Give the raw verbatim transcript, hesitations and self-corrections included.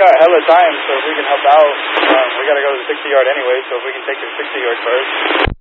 got hella time, so if we can help out, um, we got to go to the sixty yard anyway, so if we can take your sixty yard first.